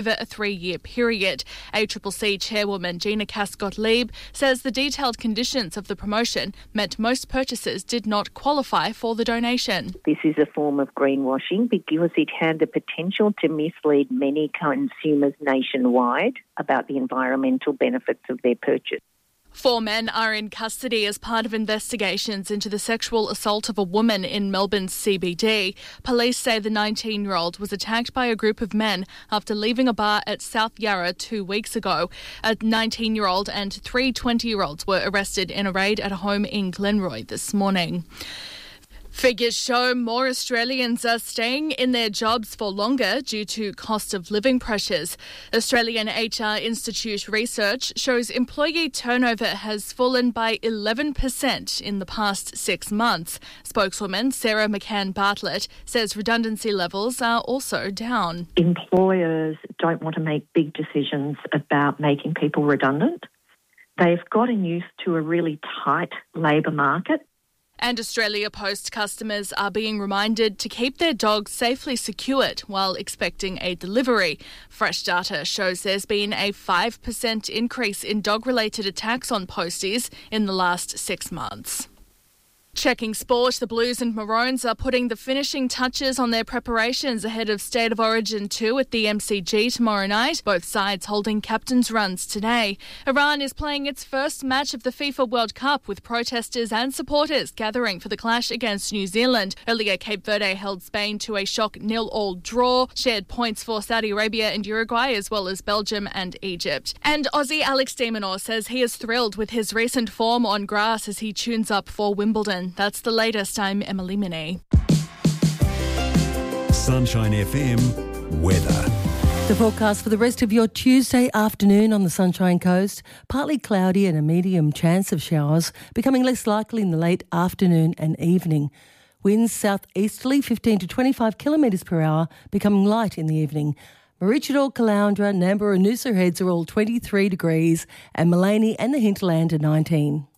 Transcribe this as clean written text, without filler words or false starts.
over a 3-year period. ACCC chairwoman Gina Cass-Gottlieb says the detailed conditions of the promotion meant most purchasers did not qualify for the donation. This is a form of greenwashing because it had the potential to mislead many consumers nationwide about the environmental benefits of their purchase. 4 men are in custody as part of investigations into the sexual assault of a woman in Melbourne's CBD. Police say the 19-year-old was attacked by a group of men after leaving a bar at South Yarra 2 weeks ago. A 19-year-old and 3 20-year-olds were arrested in a raid at a home in Glenroy this morning. Figures show more Australians are staying in their jobs for longer due to cost of living pressures. Australian HR Institute research shows employee turnover has fallen by 11% in the past 6 months. Spokeswoman Sarah McCann Bartlett says redundancy levels are also down. Employers don't want to make big decisions about making people redundant. They've gotten used to a really tight labour market. And Australia Post customers are being reminded to keep their dogs safely secured while expecting a delivery. Fresh data shows there's been a 5% increase in dog-related attacks on posties in the last 6 months. Checking sport, the Blues and Maroons are putting the finishing touches on their preparations ahead of State of Origin 2 at the MCG tomorrow night, both sides holding captain's runs today. Iran is playing its first match of the FIFA World Cup with protesters and supporters gathering for the clash against New Zealand. Earlier, Cape Verde held Spain to a shock 0-0 draw, shared points for Saudi Arabia and Uruguay as well as Belgium and Egypt. And Aussie Alex de Minaur says he is thrilled with his recent form on grass as he tunes up for Wimbledon. That's the latest. I'm Emily Minney. Sunshine FM weather. The forecast for the rest of your Tuesday afternoon on the Sunshine Coast, partly cloudy and a medium chance of showers, becoming less likely in the late afternoon and evening. Winds southeasterly 15 to 25 kilometres per hour, becoming light in the evening. Maroochydore, Caloundra, Nambour and Noosa Heads are all 23 degrees and Maleny and the hinterland are 19.